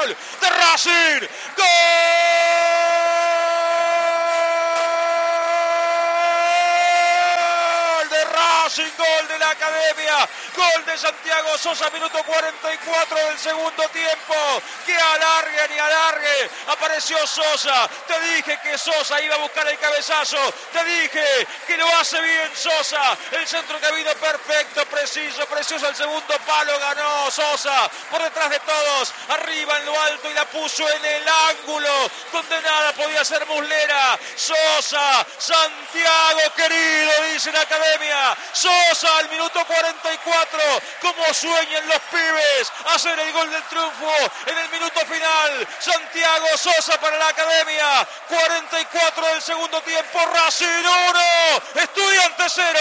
gol de Racing. ¡Gol de Racing! ¡Gol de la Academia! ¡Gol de Santiago Sosa! Minuto 44 del segundo tiempo. ¡Que alargue ni alargue! Apareció Sosa. Te dije que Sosa iba a buscar el cabezazo. Te dije que lo hace bien Sosa. El centro que vino perfecto, preciso, precioso. El segundo palo ganó Sosa. Por detrás de todos. Arriba en lo alto y la puso en el ángulo. Donde nada podía ser Muslera. Sosa. Santiago querido, dice la Academia. Sosa al minuto 44. Como sueñan los pibes. Hacer el gol del triunfo en el minuto final. Santiago Sosa para la Academia. 44 del segundo tiempo. Racing 1, Estudiantes 0.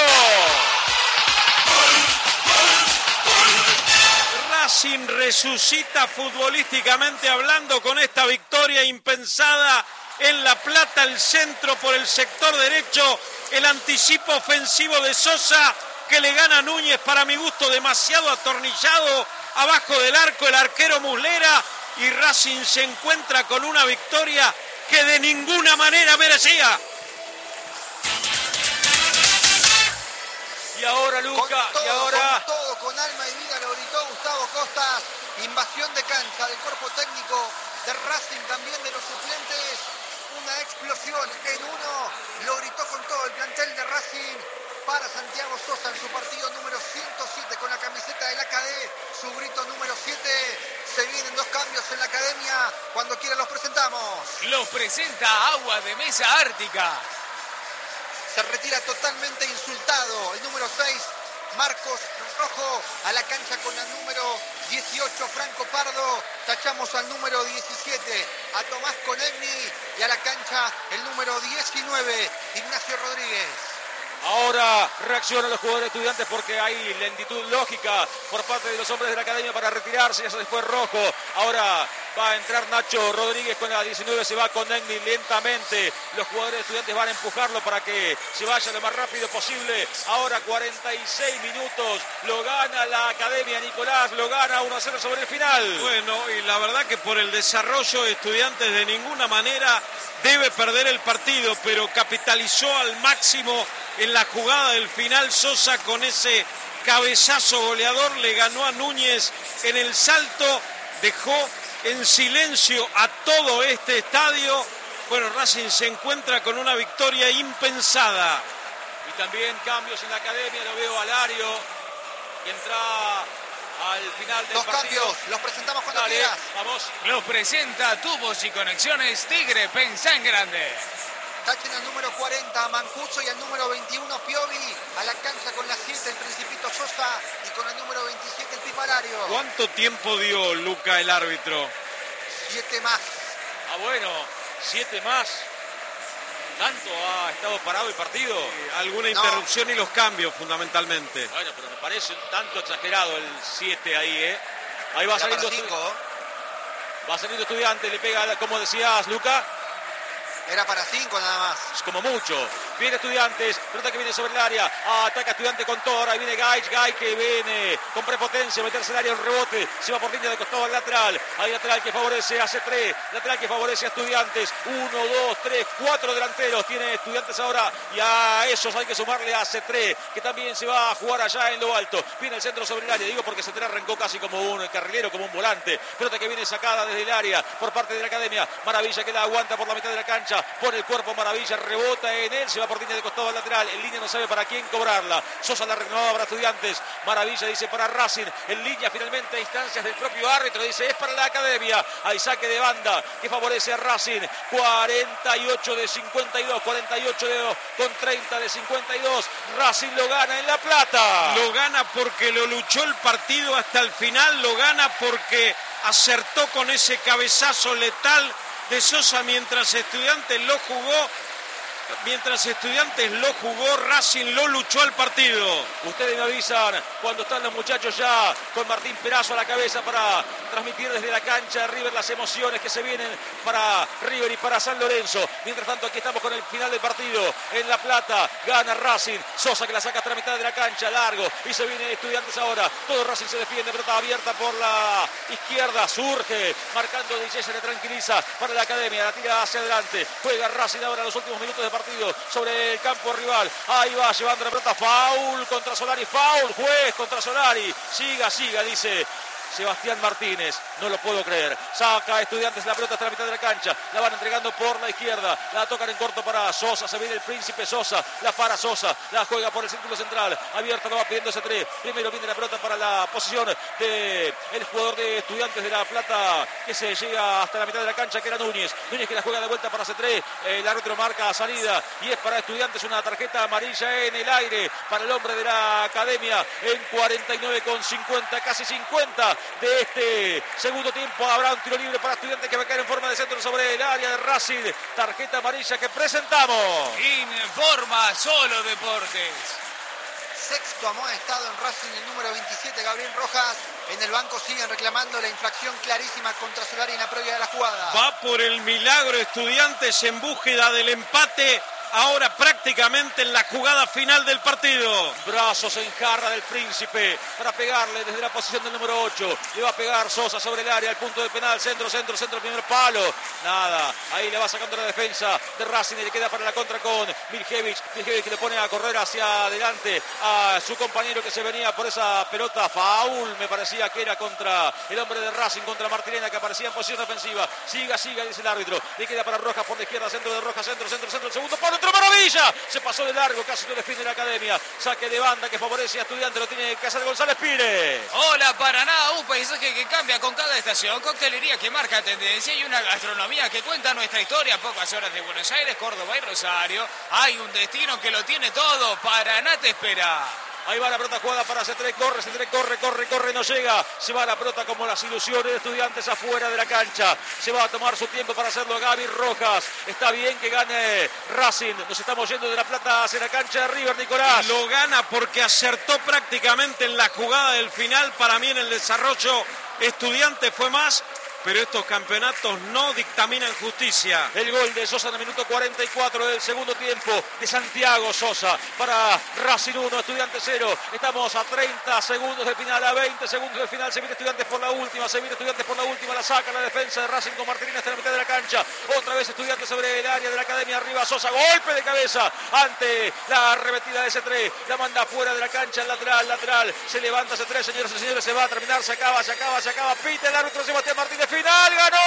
Racing resucita futbolísticamente hablando con esta victoria impensada en La Plata. El centro por el sector derecho, el anticipo ofensivo de Sosa que le gana a Núñez, para mi gusto demasiado atornillado abajo del arco el arquero Muslera, y Racing se encuentra con una victoria que de ninguna manera merecía. Y ahora Luca, con todo, y ahora... con todo, con alma y vida lo gritó Gustavo Costas. Invasión de cancha del cuerpo técnico de Racing, también de los suplentes. Una explosión en uno, lo gritó con todo el plantel de Racing para Santiago Sosa en su partido número 107 con la camiseta del AKD, su grito número 7. Se vienen dos cambios en la Academia, cuando quieran los presentamos. Los presenta Agua de Mesa Ártica. Se retira totalmente insultado el número 6, Marcos Rojo, a la cancha con el número 18, Franco Pardo. Tachamos al número 17, a Tomás Conegni, y a la cancha el número 19, Ignacio Rodríguez. Ahora reaccionan los jugadores Estudiantes porque hay lentitud lógica por parte de los hombres de la Academia para retirarse. Ya se les fue Rojo. Ahora va a entrar Nacho Rodríguez con la 19. Se va con Negni lentamente. Los jugadores de Estudiantes van a empujarlo para que se vaya lo más rápido posible. Ahora 46 minutos. Lo gana la Academia, Nicolás. Lo gana 1-0 sobre el final. Bueno, y la verdad que por el desarrollo de Estudiantes de ninguna manera debe perder el partido, pero capitalizó al máximo en la jugada del final. Sosa con ese cabezazo goleador le ganó a Núñez en el salto, dejó en silencio a todo este estadio. Bueno, Racing se encuentra con una victoria impensada. Y también cambios en la Academia. Lo veo a Lario, que entra al final del Dos partido. cambios, los presentamos cuando Dale, quieras. vamos. Los presenta Tubos y Conexiones Tigre, pensá en grande. Tachen al número 40, Mancuso, y al número 21, Piovi. A la cancha con la 7, el Principito Sosa, y con el número 27, el Pipalario. ¿Cuánto tiempo dio Luca el árbitro? 7 más. Ah, bueno, 7 más. ¿Tanto ha estado parado el partido? Alguna interrupción y los cambios fundamentalmente. Bueno, pero me parece un tanto exagerado el 7 ahí, ¿eh? Ahí va saliendo, va saliendo Estudiante, le pega, como decías, Luca. Era para 5 nada más. Es como mucho. Viene Estudiantes, pelota que viene sobre el área. Ataca Estudiante con todo. Ahora viene Gaich que viene con prepotencia, meterse en el área, un rebote. Se va por línea de costado al lateral. Hay lateral que favorece a C3. Lateral que favorece a Estudiantes. 1, 2, 3, 4 delanteros tiene Estudiantes ahora. Y a esos hay que sumarle a C3, que también se va a jugar allá en lo alto. Viene el centro sobre el área. Digo porque C3 arrancó casi como un carrilero, como un volante. Pelota que viene sacada desde el área por parte de la Academia. Maravilla que la aguanta por la mitad de la cancha. Pone el cuerpo Maravilla, rebota en él, se va por línea de costado al lateral, en línea no sabe para quién cobrarla. Sosa la renovaba para Estudiantes, Maravilla dice para Racing, en línea finalmente a instancias del propio árbitro, dice es para la Academia. Hay saque de banda que favorece a Racing, 48 de 52, 48 con 30 de 52, Racing lo gana en La Plata. Lo gana porque lo luchó el partido hasta el final, lo gana porque acertó con ese cabezazo letal de Sosa mientras Estudiantes lo jugó. Racing lo luchó al partido. Ustedes me avisan cuando están los muchachos ya con Martín Perazo a la cabeza para transmitir desde la cancha de River las emociones que se vienen para River y para San Lorenzo. Mientras tanto, aquí estamos con el final del partido en La Plata. Gana Racing. Sosa que la saca hasta la mitad de la cancha, largo, y se viene Estudiantes ahora. Todo Racing se defiende, pelota abierta por la izquierda, surge, marcando DJ, se le tranquiliza para la Academia, la tira hacia adelante. Juega Racing ahora en los últimos minutos de partido sobre el campo rival. Ahí va llevando la pelota, foul contra Solari, foul, juez contra Solari. Siga, dice Sebastián Martínez, no lo puedo creer. Saca Estudiantes la pelota hasta la mitad de la cancha. La van entregando por la izquierda. La tocan en corto para Sosa. Se viene el Príncipe Sosa. La para Sosa. La juega por el círculo central. Abierta, no va pidiendo ese 3. Primero viene la pelota para la posición del jugador de Estudiantes de La Plata, que se llega hasta la mitad de la cancha, que era Núñez. Núñez que la juega de vuelta para C3. El árbitro marca salida. Y es para Estudiantes una tarjeta amarilla en el aire para el hombre de la Academia. En 49,50, casi 50 de este segundo tiempo. Habrá un tiro libre para Estudiantes que va a caer en forma de centro sobre el área de Racing. Tarjeta amarilla que presentamos. Informa Solo Deportes. Sexto amonestado en Racing, el número 27, Gabriel Rojas. En el banco siguen reclamando la infracción clarísima contra Solari en la previa de la jugada. Va por el milagro Estudiantes en búsqueda del empate. Ahora prácticamente en la jugada final del partido. Brazos en jarra del Príncipe para pegarle desde la posición del número 8. Le va a pegar Sosa sobre el área, al punto del penal. Centro, primer palo. Nada, ahí le va sacando la defensa de Racing y le queda para la contra con Miljevic. Miljevic que le pone a correr hacia adelante a su compañero que se venía por esa pelota. Foul, me parecía que era contra el hombre de Racing, contra Martirena, que aparecía en posición defensiva. Siga, dice el árbitro. Le queda para Rojas por la izquierda, centro de Rojas, centro, segundo palo. Maravilla, se pasó de largo, casi lo defiende la Academia. Saque de banda que favorece a Estudiantes, lo tiene que hacer González Pires. Hola Paraná, un paisaje que cambia con cada estación, coctelería que marca tendencia y una gastronomía que cuenta nuestra historia. Pocas horas de Buenos Aires, Córdoba y Rosario. Hay un destino que lo tiene todo. Paraná te espera. Ahí va la pelota jugada para C3, corre, no llega. Se va la pelota como las ilusiones de Estudiantes afuera de la cancha. Se va a tomar su tiempo para hacerlo Gaby Rojas. Está bien que gane Racing. Nos estamos yendo de La Plata hacia la cancha de River, Nicolás. Lo gana porque acertó prácticamente en la jugada del final. Para mí en el desarrollo Estudiantes fue más, pero estos campeonatos no dictaminan justicia. El gol de Sosa en el minuto 44 del segundo tiempo de Santiago Sosa para Racing 1, Estudiantes 0. Estamos a 30 segundos del final, a 20 segundos del final. Se viene Estudiantes por la última, la saca la defensa de Racing con Martínez hasta la mitad de la cancha. Otra vez Estudiantes sobre el área de la Academia, arriba Sosa, golpe de cabeza ante la arremetida de C3. La manda fuera de la cancha, lateral. Se levanta C3, señoras y señores, se va a terminar, se acaba. Pita el árbitro Sebastián Martínez. Final, ganó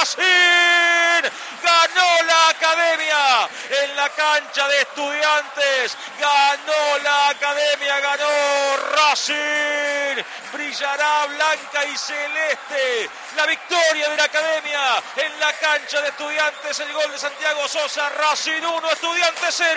Racing, ganó la Academia en la cancha de Estudiantes, ganó la Academia, ganó Racing, brillará blanca y celeste la victoria de la Academia en la cancha de Estudiantes. El gol de Santiago Sosa, Racing 1, Estudiantes 0.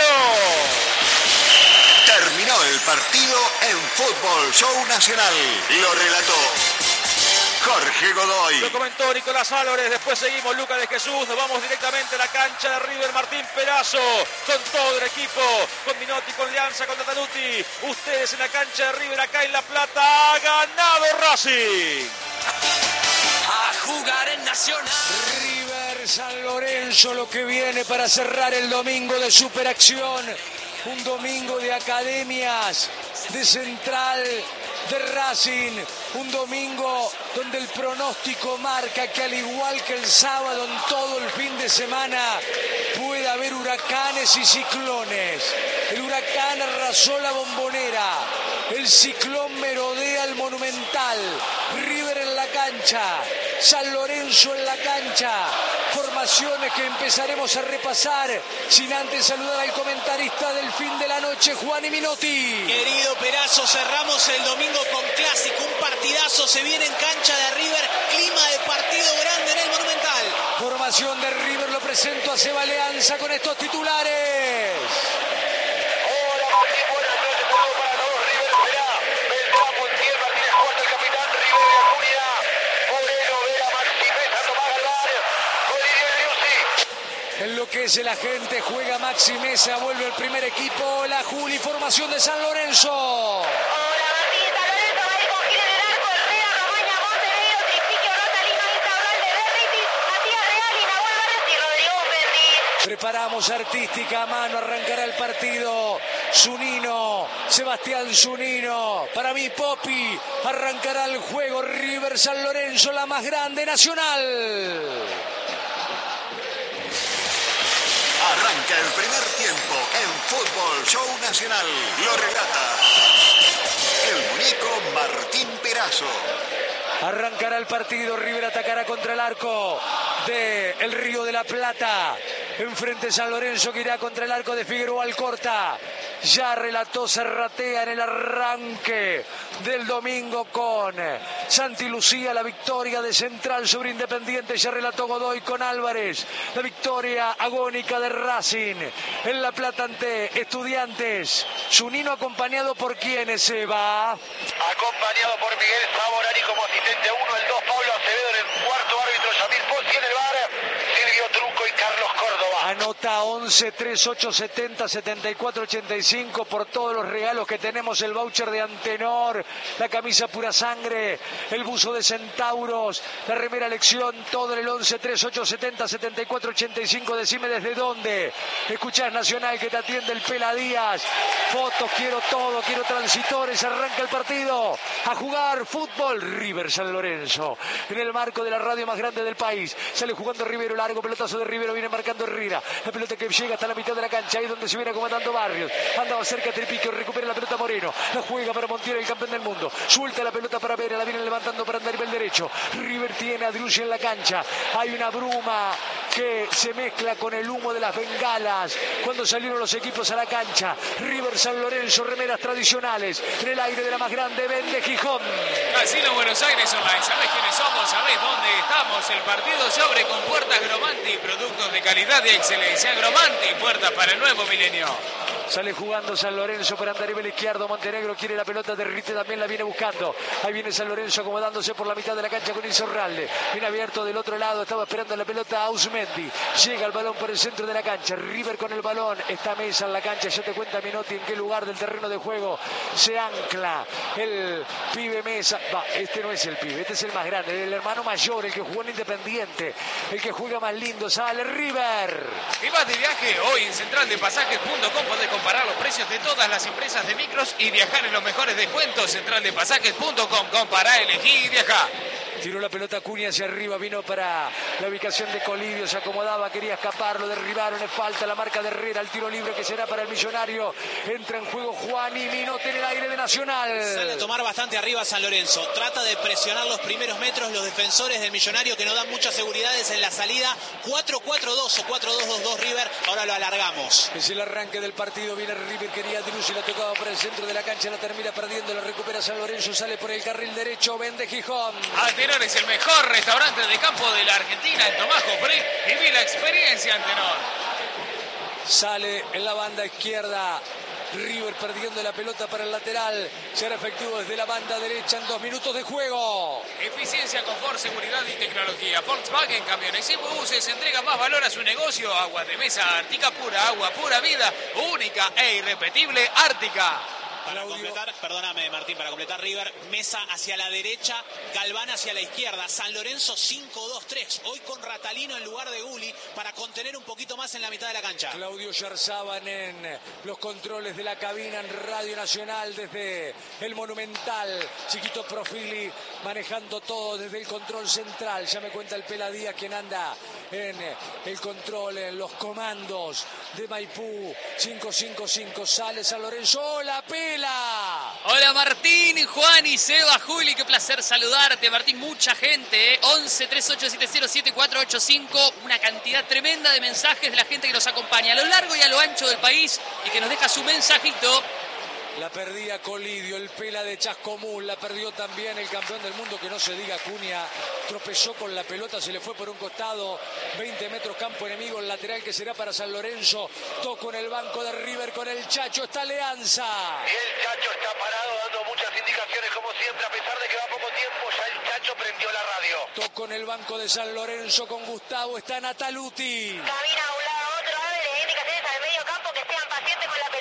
Terminó el partido en Fútbol Show Nacional. Lo relató Jorge Godoy. Lo comentó Nicolás Álvarez. Después seguimos Lucas de Jesús. Nos vamos directamente a la cancha de River. Martín Perazo con todo el equipo, con Minotti, con Lianza, con Tatanuti. Ustedes en la cancha de River acá en La Plata. Ha ganado Racing. A jugar en Nacional. River San Lorenzo, lo que viene para cerrar el domingo de superacción. Un domingo de academias, de Central, de Racing. Un domingo donde el pronóstico marca que al igual que el sábado, en todo el fin de semana puede haber huracanes y ciclones. El huracán arrasó la Bombonera, el ciclón merodea el Monumental. River en la cancha, San Lorenzo en la cancha. Formaciones que empezaremos a repasar sin antes saludar al comentarista del fin de la noche, Juan y Minotti. Querido Perazo, cerramos el domingo con clásico, un partidazo, se viene en cancha de River, clima de partido grande en el Monumental. Formación de River, lo presento a Seba Leanza con estos titulares. Hola Martín, buenas noches, saludos para todos. River será Beltrán, Montiel, Martínez Cuarto, el capitán, River de Acuña, Moreno, Vera, Maxi Mesa, Tomás Galván, Colidio Driussi. Enloquece la gente, juega Maxi Mesa, vuelve el primer equipo, la Juli, formación de San Lorenzo. Hola Martín, San Lorenzo va a ir con Gil en el arco, Herrera, Romaña, Montenegro, Tripique, Orota, Preparamos artística a mano, arrancará el partido. Zunino, Sebastián Zunino. Para mí, Popi. Arrancará el juego. River San Lorenzo, la más grande nacional. Arranca el primer tiempo en Fútbol Show Nacional. Lo relata el muñeco Martín Perazo. Arrancará el partido. River atacará contra el arco de el Río de la Plata. Enfrente San Lorenzo, que irá contra el arco de Figueroa Alcorta. Ya relató Serratea en el arranque del domingo con Santi Lucía, la victoria de Central sobre Independiente. Ya relató Godoy con Álvarez, la victoria agónica de Racing en La Plata ante Estudiantes. Zunino acompañado por quienes se va. Acompañado por Miguel Saborari como asistente 1, el 2 Pablo Acevedo, en el cuarto árbitro Yamil Pozzi, en el bar Silvio Truco y Carlos Córdoba. Anota 11 38 70 74 85 por todos los regalos que tenemos: el voucher de Antenor, la camisa Pura Sangre, el buzo de Centauros, la remera Lección, todo en el 11 38 70 74 85. Decime desde dónde escuchás Nacional, que te atiende el Pela Díaz. Fotos, quiero todo, quiero transitores. Arranca el partido a jugar fútbol. River San Lorenzo en el marco de la radio más grande del país. Sale jugando Rivero, largo pelotazo de Rivero, viene marcando Herrera. La pelota que llega hasta la mitad de la cancha, ahí donde se viene acomodando Barrios. Andaba cerca Tripiquio, recupera la pelota Moreno. La juega para Montiel, el campeón del mundo. Suelta la pelota para Vera, la viene levantando para andar el derecho. River tiene a Driussi en la cancha. Hay una bruma que se mezcla con el humo de las bengalas cuando salieron los equipos a la cancha. River San Lorenzo, remeras tradicionales en el aire de la más grande Vende Gijón. Casino Buenos Aires Online, ¿sabés quiénes somos? ¿Sabés dónde estamos? El partido se abre con puertas Gromanti, productos de calidad y excelencia. Gromanti, puertas para el nuevo milenio. Sale jugando San Lorenzo para andar el izquierdo. Montenegro quiere la pelota, Derrite también la viene buscando. Ahí viene San Lorenzo acomodándose por la mitad de la cancha con Insaurralde. Viene abierto del otro lado, estaba esperando la pelota Ausmendi. Llega el balón por el centro de la cancha. River con el balón. Está Mesa en la cancha. Ya te cuenta Menotti en qué lugar del terreno de juego se ancla el pibe Mesa. Va, este no es el pibe, este es el más grande, el hermano mayor, el que jugó en Independiente, el que juega más lindo. Sale River. ¿Te vas de viaje? Hoy en centraldepasajes.com podés comparar los precios de todas las empresas de micros y viajar en los mejores descuentos. Centraldepasajes.com, compará, elegí y viajá. Tiró la pelota Cunha hacia arriba, vino para la ubicación de Colidio, se acomodaba, quería escapar, lo derribaron, es falta, la marca de Herrera, el tiro libre que será para el Millonario. Entra en juego Juan y Minotti en el aire de Nacional. Sale a tomar bastante arriba San Lorenzo, trata de presionar los primeros metros los defensores del Millonario, que no dan muchas seguridades en la salida. 4-4-2 o 4-2-2-2 River, ahora lo alargamos. Es el arranque del partido, viene River, quería Driussi, la tocaba por el centro de la cancha, la termina perdiendo, la recupera San Lorenzo, sale por el carril derecho, Vende Gijón. Antenor es el mejor restaurante de campo de la Argentina, en Tomás Jofré. Viví la experiencia, Antenor. Sale en la banda izquierda River perdiendo la pelota para el lateral. Será efectivo desde la banda derecha en 2 minutos de juego. Eficiencia, confort, seguridad y tecnología. Volkswagen Camiones y Buses entrega más valor a su negocio. Agua de mesa Ártica pura, agua pura vida, única e irrepetible Ártica. Para completar, perdóname Martín, para completar River, Mesa hacia la derecha, Galván hacia la izquierda, San Lorenzo 5-2-3, hoy con Ratalino en lugar de Gulli para contener un poquito más en la mitad de la cancha. Claudio Yarzábal en los controles de la cabina en Radio Nacional desde el Monumental. Chiquito Profili manejando todo desde el control central. Ya me cuenta el Pela Díaz, quien anda en el control, en los comandos de Maipú. 5-5-5, sale San Lorenzo. ¡Hola, Pela! Hola Martín, Juan y Seba, Juli, qué placer saludarte. Martín, mucha gente, 11 3870 7485, una cantidad tremenda de mensajes de la gente que nos acompaña a lo largo y a lo ancho del país y que nos deja su mensajito. La perdía Colidio, el Pela de Chascomús, la perdió también el campeón del mundo, que no se diga, Cunha, tropezó con la pelota, se le fue por un costado, 20 metros campo enemigo, el lateral que será para San Lorenzo, toco en el banco de River con el Chacho, está Leanza. Y el Chacho está parado dando muchas indicaciones como siempre, a pesar de que va poco tiempo, ya el Chacho prendió la radio. Toco en el banco de San Lorenzo con Gustavo, está Nataluti. Camina a un lado a otro, le indicaciones al medio campo que sean pacientes con la pelota.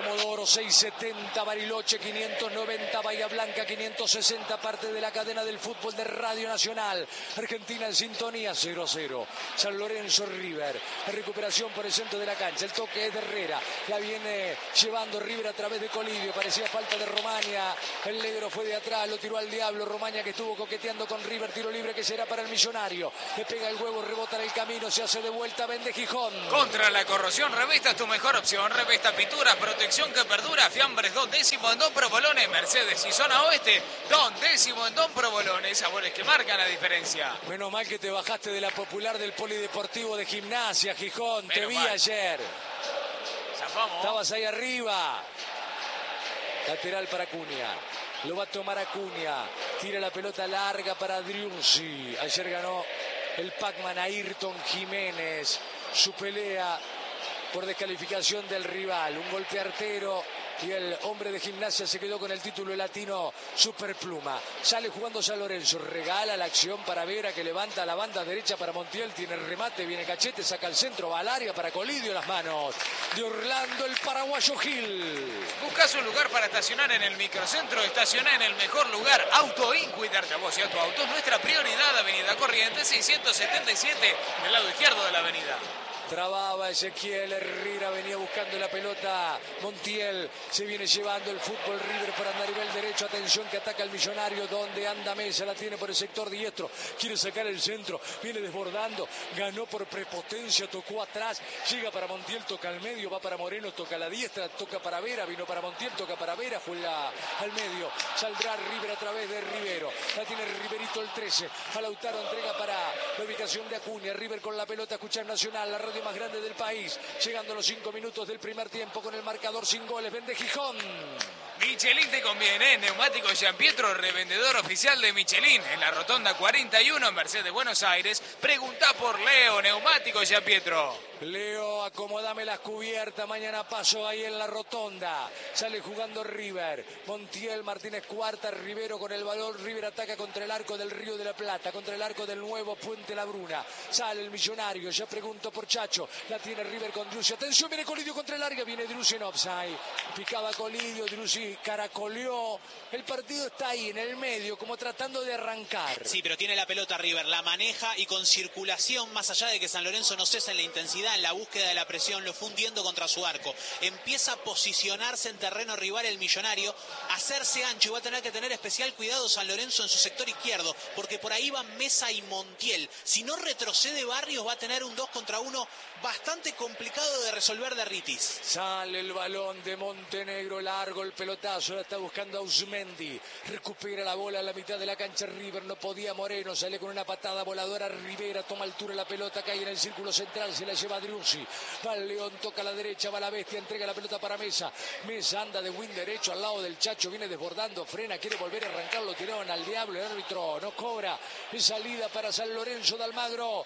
Comodoro 670, Bariloche 590, Bahía Blanca 560, parte de la cadena del fútbol de Radio Nacional. Argentina en sintonía 0-0. San Lorenzo River. Recuperación por el centro de la cancha. El toque es de Herrera. La viene llevando River a través de Colidio. Parecía falta de Romaña. El negro fue de atrás, lo tiró al diablo. Romaña que estuvo coqueteando con River. Tiro libre que será para el millonario. Le pega el huevo, rebota en el camino, se hace de vuelta, vende Gijón. Contra la corrosión, Revesta es tu mejor opción. Revesta pintura, protección que perdura. Fiambres Don Décimo en Don Provolone. Mercedes y zona oeste. Don Décimo en Don Provolone. Sabores que marcan la diferencia. Menos mal que te bajaste de la popular del Polideportivo de Gimnasia, Gijón. Te vi ayer. Zafamos. Estabas ahí arriba. Lateral para Acuña. Lo va a tomar Acuña. Tira la pelota larga para Driussi. Ayer ganó el Pac-Man Ayrton Jiménez. Su pelea por descalificación del rival. Un golpe artero y el hombre de Gimnasia se quedó con el título latino Superpluma. Sale jugando San Lorenzo. Regala la acción para Vera, que levanta la banda derecha para Montiel. Tiene el remate, viene Cachete, saca el centro, va al área para Colidio. Las manos de Orlando, el paraguayo Gil. ¿Buscas un lugar para estacionar en el microcentro? Estaciona en el mejor lugar. Auto In, cuidarte a vos y a tu auto. Nuestra prioridad, Avenida Corrientes 677, del lado izquierdo de la avenida. Trababa Ezequiel, Herrera venía buscando la pelota. Montiel se viene llevando el fútbol. River por andar nivel derecho. Atención que ataca el millonario. Donde anda Mesa, la tiene por el sector diestro. Quiere sacar el centro. Viene desbordando. Ganó por prepotencia. Tocó atrás. Llega para Montiel. Toca al medio. Va para Moreno. Toca a la diestra. Toca para Vera. Vino para Montiel. Toca para Vera. Juega al medio. Saldrá River a través de Rivero. La tiene Riverito el 13. A Lautaro entrega para la ubicación de Acuña. River con la pelota. Escuchar Nacional. La radio más grande del país, llegando a los 5 minutos del primer tiempo con el marcador sin goles. Vende Gijón. Michelin te conviene, Neumáticos Gianpietro, revendedor oficial de Michelin, en la Rotonda 41 en Mercedes, Buenos Aires. Pregunta por Leo, Neumáticos Gianpietro. Leo, acomodame las cubiertas, mañana paso ahí en la Rotonda. Sale jugando River. Montiel, Martínez Cuarta, Rivero con el balón. River ataca contra el arco del Río de la Plata, contra el arco del nuevo Puente La Bruna. Sale el millonario, ya pregunto por Chacho. La tiene River con Driussi. Atención, viene Colidio contra el área, viene Driussi en offside. Picaba Colidio, Driussi caracoleó. El partido está ahí en el medio, como tratando de arrancar. Sí, pero tiene la pelota River, la maneja y con circulación, más allá de que San Lorenzo no cesa en la intensidad, en la búsqueda de la presión, lo fue hundiendo contra su arco. Empieza a posicionarse en terreno rival el millonario, hacerse ancho, y va a tener que tener especial cuidado San Lorenzo en su sector izquierdo, porque por ahí van Mesa y Montiel. Si no retrocede Barrios, va a tener un 2 contra 1 bastante complicado de resolver de Ritis. Sale el balón de Montenegro, largo el pelotazo, la está buscando Ausmendi. Recupera la bola a la mitad de la cancha River, no podía Moreno, sale con una patada voladora Rivera, toma altura la pelota, cae en el círculo central, se la lleva Driussi. Va el León, toca a la derecha, va la bestia, entrega la pelota para Mesa. Mesa anda de wing derecho al lado del Chacho, viene desbordando, frena, quiere volver a arrancar, lo tiraron al diablo, el árbitro no cobra. Es salida para San Lorenzo de Almagro.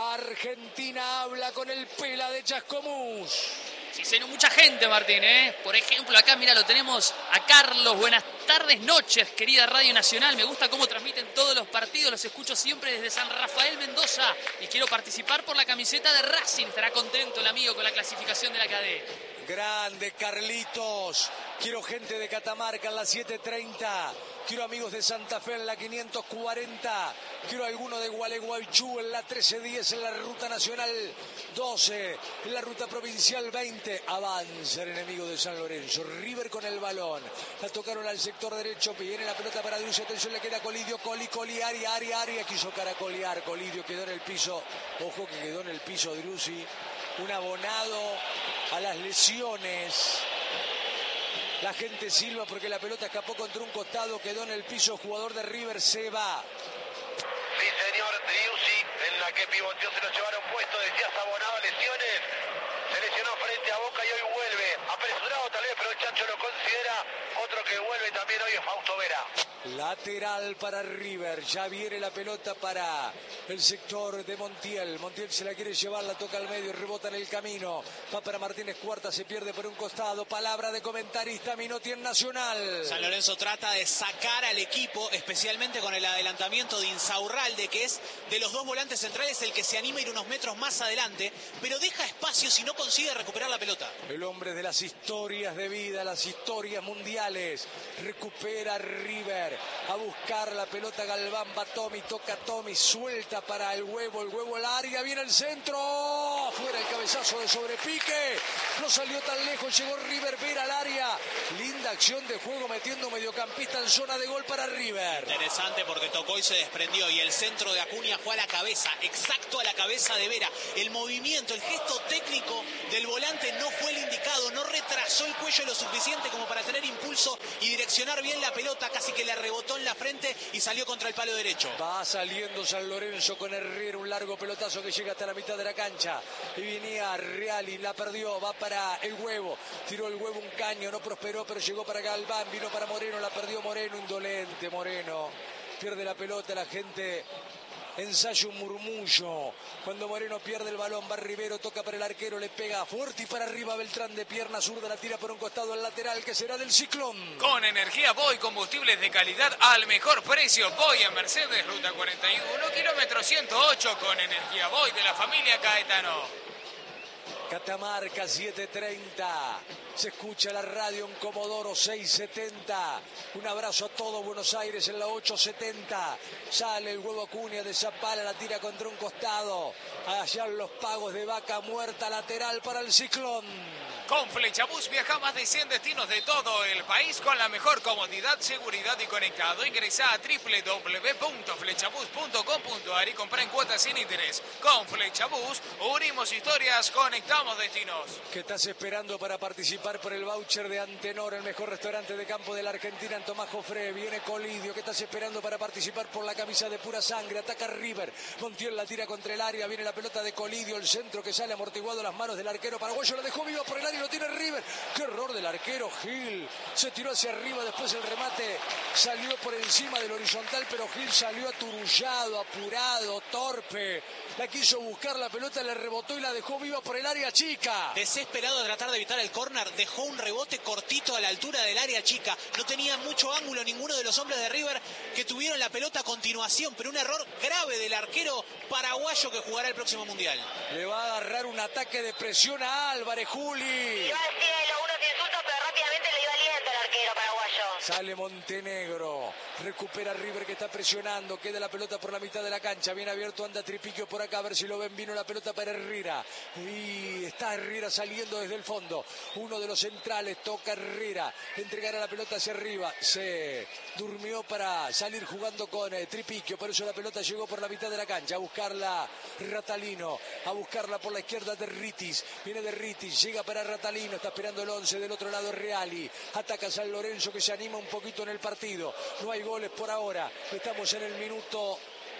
Argentina habla con el Pela de Chascomús. Sí, se mucha gente, Martín, ¿eh? Por ejemplo, acá, mira, lo tenemos a Carlos. Buenas tardes, noches, querida Radio Nacional. Me gusta cómo transmiten todos los partidos. Los escucho siempre desde San Rafael, Mendoza. Y quiero participar por la camiseta de Racing. Estará contento el amigo con la clasificación de la cadena. Grande, Carlitos. Quiero gente de Catamarca en la 730. Quiero amigos de Santa Fe en la 540. Quiero alguno de Gualeguaychú en la 1310, en la ruta nacional 12, en la ruta provincial 20. Avanza el enemigo de San Lorenzo. River con el balón. La tocaron al sector derecho. Viene la pelota para Driussi. Atención, le queda Colidio. Coli, área. Quiso caracolear. Colidio quedó en el piso. Ojo que quedó en el piso Driussi. Un abonado a las lesiones. La gente silba porque la pelota escapó contra un costado, quedó en el piso, jugador de River se va. Sí, señor, Driussi, en la que pivoteó, se lo llevaron puesto, decías abonado a lesiones. Se lesionó frente a Boca y hoy vuelve. Apresurado tal vez, pero el Chacho lo considera. Otro que vuelve también hoy es Fausto Vera. Lateral para River, ya viene la pelota para el sector de Montiel. Montiel se la quiere llevar, la toca al medio, rebota en el camino. Va para Martínez Cuarta, se pierde por un costado. Palabra de comentarista, Minotti en Nacional. San Lorenzo trata de sacar al equipo, especialmente con el adelantamiento de Insaurralde, que es de los dos volantes centrales el que se anima a ir unos metros más adelante, pero deja espacio si no consigue recuperar la pelota. El hombre de la las historias de vida, las historias mundiales. Recupera River, a buscar la pelota Galván, va Tommy, toca Tommy, suelta para el huevo al área, viene el centro, fuera el cabezazo de sobrepique, no salió tan lejos, llegó River Vera al área, linda acción de juego metiendo mediocampista en zona de gol para River. Interesante porque tocó y se desprendió, y el centro de Acuña fue a la cabeza, exacto a la cabeza de Vera. El movimiento, el gesto técnico del volante no fue el indicado, no retrasó el cuello lo suficiente como para tener impulso y direccionar bien la pelota, casi que le rebotó en la frente y salió contra el palo derecho. Va saliendo San Lorenzo con Herrera, un largo pelotazo que llega hasta la mitad de la cancha, y venía Reali, la perdió, va para el huevo, tiró el huevo un caño, no prosperó, pero llegó para Galván, vino para Moreno, la perdió Moreno, indolente Moreno, pierde la pelota, la gente ensaya un murmullo. Cuando Moreno pierde el balón, va Rivero, toca para el arquero, le pega fuerte y para arriba Beltrán, de pierna zurda, la tira por un costado al lateral, que será del Ciclón. Con Energía Boy, combustibles de calidad al mejor precio. Boy en Mercedes, ruta 41, kilómetro 108, con Energía Boy de la familia Caetano. Catamarca 7:30, se escucha la radio en Comodoro 6:70, un abrazo a todo Buenos Aires en la 8:70, sale el huevo Acuña de Zapala, la tira contra un costado, allá los pagos de Vaca Muerta, lateral para el Ciclón. Con Flechabús viaja a más de 100 destinos de todo el país con la mejor comodidad, seguridad y conectado. Ingresa a www.flechabús.com.ar y compra en cuotas sin interés. Con Flechabús unimos historias, conectamos destinos. ¿Qué estás esperando para participar por el voucher de Antenor, el mejor restaurante de campo de la Argentina, en Tomás Jofré? Viene Colidio. ¿Qué estás esperando para participar por la camisa de pura sangre? Ataca River, Montiel la tira contra el área, viene la pelota de Colidio, el centro que sale amortiguado a las manos del arquero paraguayo, la dejó viva por el área, lo tiene River. ¡Qué error del arquero! Gil se tiró hacia arriba, después el remate salió por encima del horizontal, pero Gil salió aturullado, apurado, torpe. La quiso buscar la pelota, le rebotó y la dejó viva por el área chica. Desesperado de tratar de evitar el córner, dejó un rebote cortito a la altura del área chica. No tenía mucho ángulo ninguno de los hombres de River que tuvieron la pelota a continuación, pero un error grave del arquero paraguayo que jugará el próximo Mundial. Le va a agarrar un ataque de presión a Álvarez, Juli. Iba a decir unos insultos, pero rápidamente le dio aliento al arquero paraguayo. Sale Montenegro, recupera River que está presionando, queda la pelota por la mitad de la cancha, bien abierto, anda Tripiquio por acá, a ver si lo ven, vino la pelota para Herrera, y está Herrera saliendo desde el fondo, uno de los centrales, toca Herrera, entregará la pelota hacia arriba, se durmió para salir jugando con Tripiquio, por eso la pelota llegó por la mitad de la cancha, a buscarla Ratalino, a buscarla por la izquierda de Ritis, viene de Ritis, llega para Ratalino, está esperando el 11, del otro lado Reali, ataca San Lorenzo que se anima un poquito en el partido, no hay goles por ahora, estamos en el minuto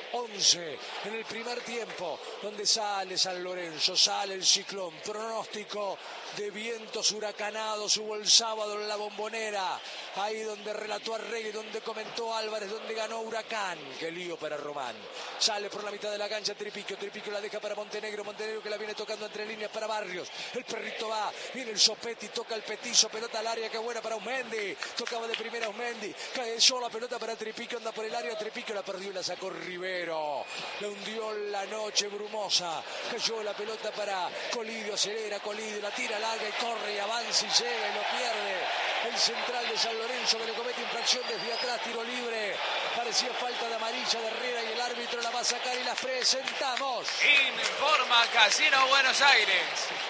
11 en el primer tiempo, donde sale San Lorenzo, sale el Ciclón, pronóstico de vientos huracanados hubo el sábado en la Bombonera, ahí donde relató Arregui, donde comentó Álvarez, donde ganó Huracán. Qué lío para Román, sale por la mitad de la cancha Tripiquio, Tripiquio la deja para Montenegro, Montenegro que la viene tocando entre líneas para Barrios, el perrito va, viene el Sopetti, toca el petizo, pelota al área, que buena para Usmendi, tocaba de primera Usmendi, cae sola la pelota para Tripiquio, anda por el área, Tripiquio la perdió y la sacó Rivero, le hundió la noche brumosa, cayó la pelota para Colidio, acelera Colidio, la tira larga y corre y avanza y llega y lo pierde el central de San Lorenzo, que le comete infracción desde atrás, tiro libre, parecía falta de amarilla de Herrera y el árbitro la va a sacar y las presentamos. Informa Casino Buenos Aires.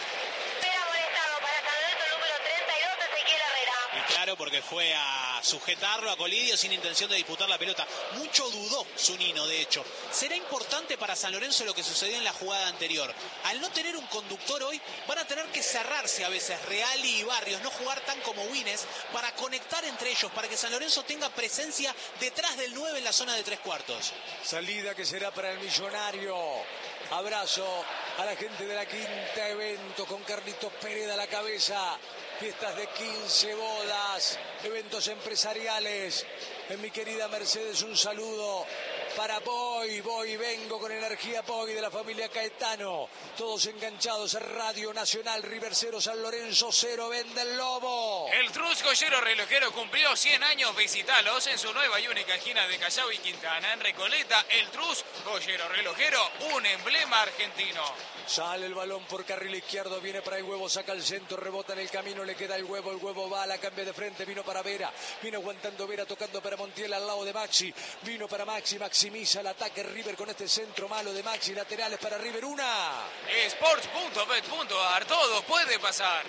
Claro, porque fue a sujetarlo a Colidio sin intención de disputar la pelota. Mucho dudó Zunino, de hecho. Será importante para San Lorenzo lo que sucedió en la jugada anterior. Al no tener un conductor hoy, van a tener que cerrarse a veces Reali y Barrios, no jugar tan como Wines, para conectar entre ellos, para que San Lorenzo tenga presencia detrás del 9 en la zona de 3/4. Salida que será para el Millonario. Abrazo a la gente de la Quinta Evento con Carlitos Pereda a la cabeza. Fiestas de 15, bodas, eventos empresariales. En mi querida Mercedes, un saludo para Boy. Boy, vengo con energía Boy de la familia Caetano. Todos enganchados a Radio Nacional. River 0, San Lorenzo 0, vende el Lobo. El Trus Joyero Relojero cumplió 100 años. Visitalos en su nueva y única esquina de Callao y Quintana. En Recoleta, el Trus Joyero Relojero, un emblema argentino. Sale el balón por carril izquierdo, viene para el Huevo, saca el centro, rebota en el camino, le queda el Huevo va, la cambia de frente, vino para Vera, vino aguantando Vera, tocando para Montiel al lado de Maxi, vino para Maxi, maximiza el ataque River con este centro malo de Maxi, laterales para River, una. Sports.bet.ar, todo puede pasar.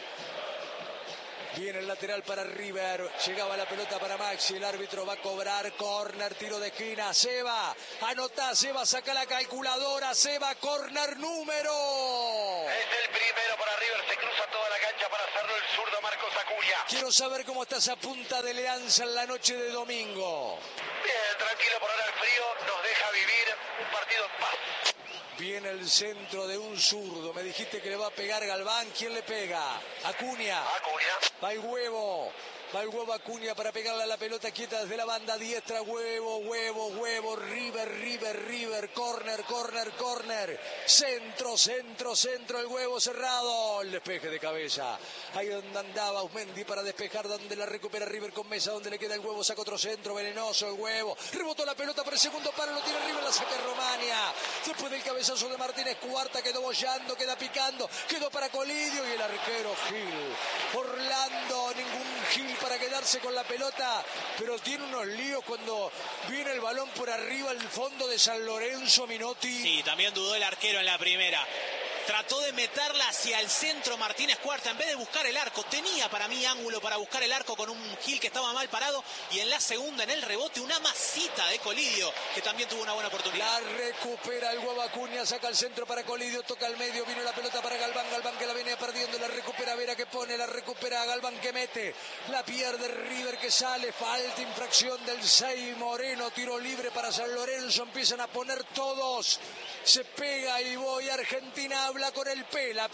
Viene el lateral para River, llegaba la pelota para Maxi, el árbitro va a cobrar, córner, tiro de esquina, Seba, anota, Seba, saca la calculadora, Seba, córner número. Es el primero para River, se cruza toda la cancha para hacerlo el zurdo Marcos Acuña. Quiero saber cómo está esa punta de Leanza en la noche de domingo. Bien, tranquilo, por ahora el frío nos deja vivir un partido en paz. Viene el centro de un zurdo. Me dijiste que le va a pegar Galván. ¿Quién le pega? Acuña. Va el Huevo. Va el Huevo Acuña para pegarle a la pelota quieta desde la banda diestra. Huevo. River. Corner. Centro. El Huevo cerrado. El despeje de cabeza. Ahí donde andaba Ausmendi para despejar. Donde la recupera River con Mesa. Donde le queda el Huevo. Saca otro centro. Venenoso el Huevo. Rebotó la pelota para el segundo palo. Lo tiene River. La saca Romania. Después del cabezazo de Martínez Cuarta. Quedó bollando. Queda picando. Quedó para Colidio. Y el arquero Gil. Orlando. Ningún Gil para quedarse con la pelota, pero tiene unos líos cuando viene el balón por arriba al fondo de San Lorenzo. Minotti. Sí, también dudó el arquero en la primera. Trató de meterla hacia el centro Martínez Cuarta en vez de buscar el arco. Tenía para mí ángulo para buscar el arco con un Gil que estaba mal parado. Y en la segunda, en el rebote, una masita de Colidio que también tuvo una buena oportunidad. La recupera el Huevo Acuña, saca el centro para Colidio, toca al medio, vino la pelota para Galván que la venía perdiendo, la recupera Vera que pone, la recupera Galván que mete, la pierde River que sale, falta, infracción del 6 Moreno, tiro libre para San Lorenzo, empiezan a poner todos, se pega y voy Argentina. Habla con el pela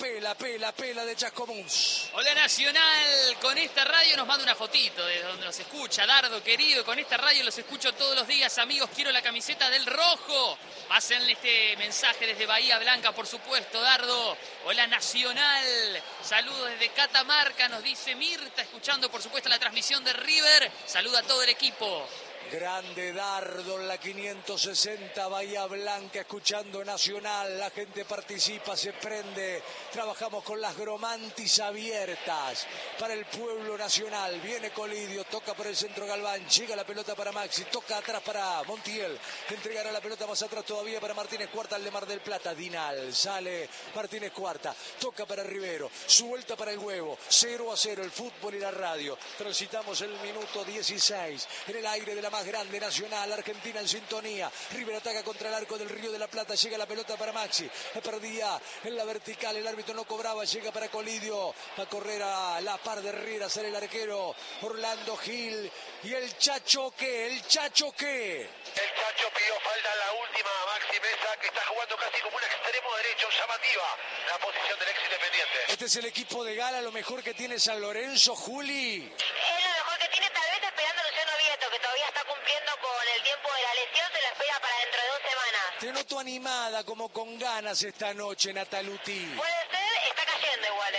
de Chascomús. Hola Nacional, con esta radio nos manda una fotito de donde nos escucha. Dardo, querido, con esta radio los escucho todos los días, amigos, quiero la camiseta del rojo. Pasen este mensaje desde Bahía Blanca, por supuesto, Dardo. Hola Nacional, saludos desde Catamarca, nos dice Mirta, escuchando por supuesto la transmisión de River. Saluda a todo el equipo. Grande Dardo en la 560, Bahía Blanca, escuchando Nacional, la gente participa, se prende, trabajamos con las gromantis abiertas para el pueblo nacional, viene Colidio, toca por el centro Galván, llega la pelota para Maxi, toca atrás para Montiel, entregará la pelota más atrás todavía para Martínez Cuarta, al de Mar del Plata, Dinal, sale Martínez Cuarta, toca para Rivero, suelta para el Huevo, 0-0 el fútbol y la radio, transitamos el minuto 16, en el aire de la más grande Nacional, Argentina en sintonía, River ataca contra el arco del Río de la Plata, llega la pelota para Maxi, perdía en la vertical, el árbitro no cobraba, llega para Colidio, va a correr a la par de Herrera, sale el arquero Orlando Gil, y el Chacho ¿qué? El Chacho pidió falta en la última, Maxi Mesa, que está jugando casi como un extremo derecho, llamativa la posición del ex Independiente. Este es el equipo de Gala, lo mejor que tiene San Lorenzo, Juli. Es lo mejor que tiene, tal vez esperando a Luciano Vieto, que todavía está cumpliendo con el tiempo de la lesión, se lo espera para dentro de 2 semanas. Te noto animada, como con ganas esta noche, Nataluti. Puede ser, está cayendo igual,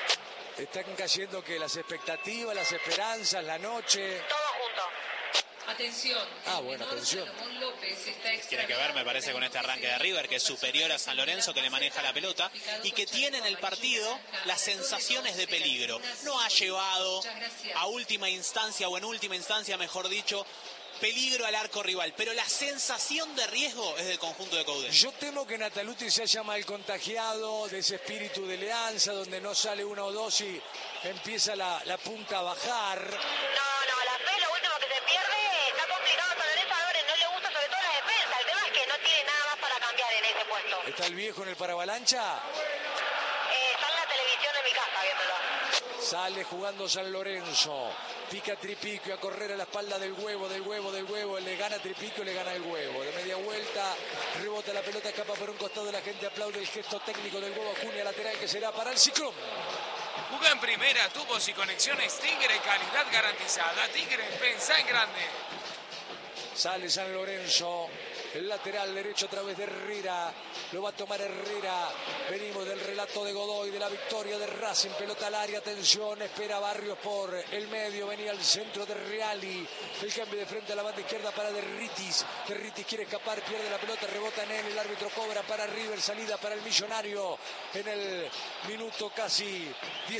Están cayendo que las expectativas, las esperanzas, la noche. Todo junto. Atención. Bueno, atención. Tiene que ver, me parece, con este arranque de River, que es superior a San Lorenzo, que le maneja la pelota y que tiene en el partido las sensaciones de peligro. No ha llevado a última instancia, o en última instancia, mejor dicho, peligro al arco rival, pero la sensación de riesgo es del conjunto de Coudet. Yo temo que Nataluti se haya mal contagiado de ese espíritu de Leanza, donde no sale 1 o 2 y empieza la punta a bajar. No, la fe, lo último que se pierde, está complicado San Lorenzo, ahora no le gusta sobre todo la defensa, el tema es que no tiene nada más para cambiar en ese puesto. ¿Está el viejo en el paravalancha? Está en la televisión de mi casa viéndolo. Sale jugando San Lorenzo, pica Tripico a correr a la espalda del Huevo, le gana Tripico, le gana el Huevo, de media vuelta, rebota la pelota, escapa por un costado, la gente aplaude el gesto técnico del Huevo Acuña, lateral que será para el Ciclón. Jugá en primera, tubos y conexiones Tigre, calidad garantizada. Tigre, pensá en grande. Sale San Lorenzo, el lateral derecho a través de Herrera, lo va a tomar Herrera. Venimos del relato de Godoy, de la victoria de Racing, pelota al área, atención, espera Barrios por el medio, venía al centro de Reali, el cambio de frente a la banda izquierda para Derritis quiere escapar, pierde la pelota, rebota en él, el árbitro cobra para River, salida para el Millonario en el minuto casi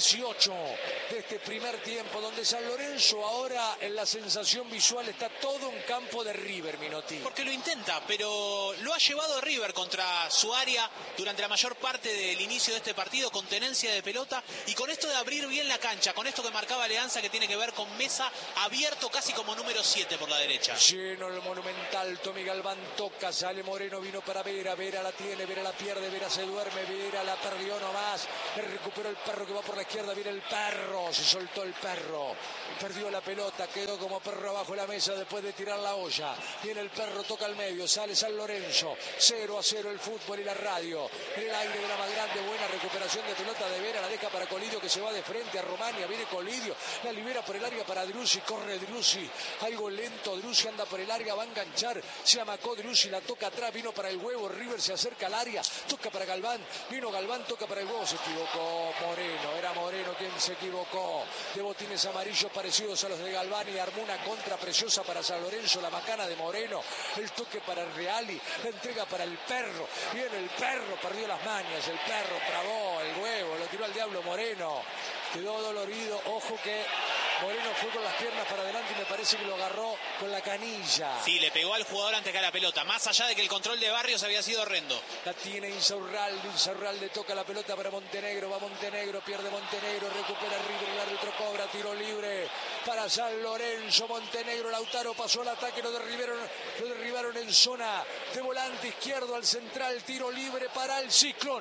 18 de este primer tiempo, donde San Lorenzo ahora en la sensación visual está todo un campo de River, Minotti. Porque lo intenta, pero lo ha llevado River contra su área durante la mayor parte del inicio de este partido, con tenencia de pelota y con esto de abrir bien la cancha, con esto que marcaba Alianza, que tiene que ver con Mesa abierto casi como número 7 por la derecha. Lleno el Monumental, Tommy Galván toca, sale Moreno, vino para Vera, Vera la tiene, Vera la pierde, Vera se duerme, Vera la perdió nomás, le recuperó el Perro que va por la izquierda, viene el Perro, se soltó el Perro, perdió la pelota, quedó como perro abajo la mesa después de tirar la olla, viene el Perro, toca al medio, sale San Lorenzo, 0-0 el fútbol y la radio, en el aire de la más grande, buena recuperación de pelota de Vera, la deja para Colidio que se va de frente a Romania, viene Colidio, la libera por el área para Driussi, corre Driussi, algo lento, Driussi anda por el área, va a enganchar, se amacó Driussi, la toca atrás, vino para el huevo, River se acerca al área, toca para Galván, vino Galván, toca para el huevo, se equivocó Moreno, era Moreno quien se equivocó, de botines amarillos parecidos a los de Galván y armó una contra preciosa para San Lorenzo, la macana de Moreno, el toque para Reali, la entrega para el Perro, viene el Perro, perdió las mañas, el Perro trabó el huevo, lo tiró al diablo Moreno, quedó dolorido, ojo que Moreno fue con las piernas para adelante y me parece que lo agarró con la canilla. Sí, le pegó al jugador antes que a la pelota, más allá de que el control de Barrios había sido horrendo. La tiene Insaurralde toca la pelota para Montenegro, va Montenegro, pierde Montenegro, recupera River, el árbitro cobra, tiro libre para San Lorenzo, Montenegro, Lautaro pasó al ataque, lo derribaron en zona de volante izquierdo al central, tiro libre para el Ciclón.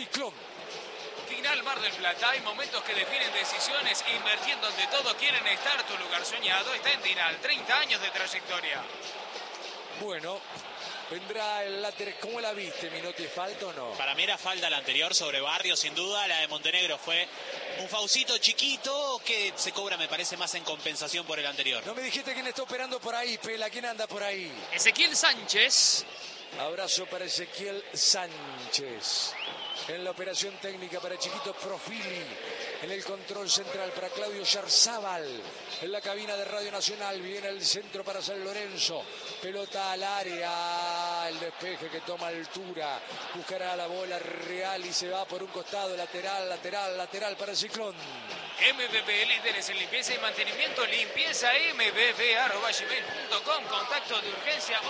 Final Mar del Plata, hay momentos que definen decisiones, invertir donde todos quieren estar, tu lugar soñado está en Tinal, 30 años de trayectoria. Bueno, vendrá el lateral, ¿cómo la viste, Minotti? ¿Falta o no? Para mí era falta la anterior sobre Barrios, sin duda, la de Montenegro fue un faucito chiquito que se cobra, me parece, más en compensación por el anterior. No me dijiste quién está operando por ahí, Pela, ¿quién anda por ahí? Ezequiel Sánchez. Abrazo para Ezequiel Sánchez. En la operación técnica para Chiquito Profili. En el control central para Claudio Yarzábal. En la cabina de Radio Nacional viene el centro para San Lorenzo. Pelota al área. El despeje que toma altura. Buscará la bola Real y se va por un costado. Lateral para el Ciclón. MBB, líderes en limpieza y mantenimiento, limpieza mbb@gmail.com, contacto de urgencia